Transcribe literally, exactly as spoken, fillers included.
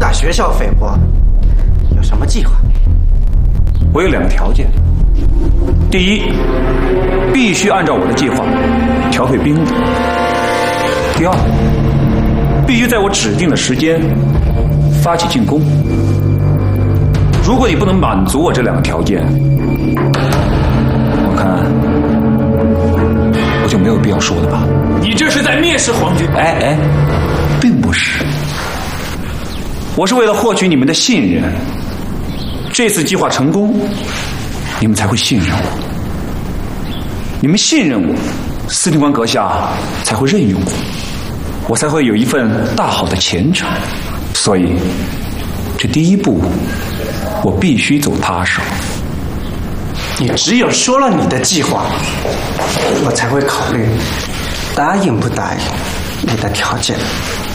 打学校废物，有什么计划？ 我有两个条件：第一，必须按照我的计划调配兵力；第二，必须在我指定的时间发起进攻。如果你不能满足我这两个条件，我看我就没有必要说了吧。 你这是在蔑视皇军？ 哎哎，并不是，我是为了获取你们的信任。这次计划成功，你们才会信任我。你们信任我，司令官阁下才会任用我，我才会有一份大好的前程。所以，这第一步，我必须走踏实。 你只有说了你的计划，我才会考虑答应不答应你的条件。